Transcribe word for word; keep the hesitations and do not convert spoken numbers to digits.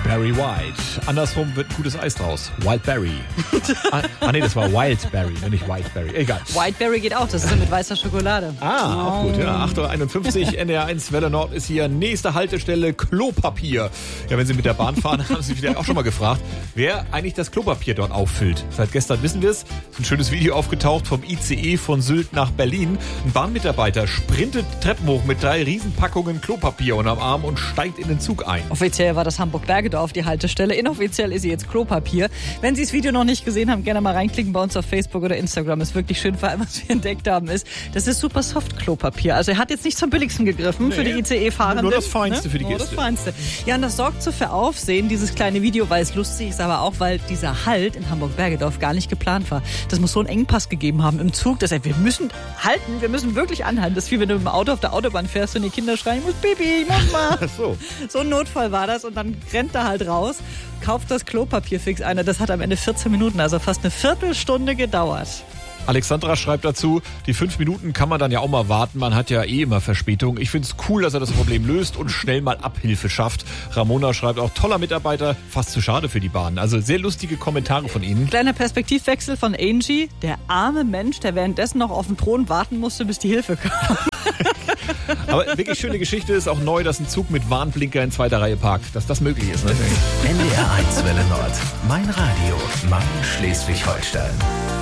Barry White. Andersrum wird ein gutes Eis draus. Wildberry. ah, ah nee, das war Wildberry, nicht Whiteberry. Egal. Whiteberry geht auch, das ist so mit weißer Schokolade. Ah, oh. Auch gut, ja. acht Uhr einundfünfzig, N D R eins Welle Nord ist hier. Nächste Haltestelle, Klopapier. Ja, wenn Sie mit der Bahn fahren, haben Sie vielleicht auch schon mal gefragt, wer eigentlich das Klopapier dort auffüllt. Seit gestern wissen wir es. Ist ein schönes Video aufgetaucht vom I C E von Sylt nach Berlin. Ein Bahnmitarbeiter sprintet Treppen hoch mit drei Riesenpackungen Klopapier unterm Arm und steigt in den Zug ein. Offiziell war das Hamburg-Bergedorf die Haltestelle. Inoffiziell ist sie jetzt Klopapier. Wenn Sie das Video noch nicht gesehen haben, gerne mal reinklicken bei uns auf Facebook oder Instagram. Ist wirklich schön. Vor allem, was wir entdeckt haben, ist, das ist super Soft-Klopapier. Also er hat jetzt nicht zum billigsten gegriffen nee, für die I C E-Fahrenden. Nur das Feinste ne? für die Gäste. Nur das Feinste. Ja, und das sorgt so für Aufsehen, dieses kleine Video, weil es lustig ist, aber auch, weil dieser Halt in Hamburg-Bergedorf gar nicht geplant war. Das muss so einen Engpass gegeben haben im Zug, dass er, wir müssen halten, wir müssen wirklich anhalten. Das ist wie wenn du mit dem Auto auf der Autobahn fährst und die Kinder schreien, ich muss Pipi, ich muss mal. so. so ein Notfall war das und dann rennt er halt raus, kauft das Klopapier fix ein. Das hat am Ende vierzehn Minuten, also fast eine Viertelstunde gedauert. Alexandra schreibt dazu, die fünf Minuten kann man dann ja auch mal warten, man hat ja eh immer Verspätung. Ich finde es cool, dass er das Problem löst und schnell mal Abhilfe schafft. Ramona schreibt auch, toller Mitarbeiter, fast zu schade für die Bahn. Also sehr lustige Kommentare von Ihnen. Kleiner Perspektivwechsel von Angie, der arme Mensch, der währenddessen noch auf den Thron warten musste, bis die Hilfe kam. Aber wirklich schöne Geschichte, ist auch neu, dass ein Zug mit Warnblinker in zweiter Reihe parkt, dass das möglich ist. Ne? N D R eins Welle Nord, mein Radio, mein Schleswig-Holstein.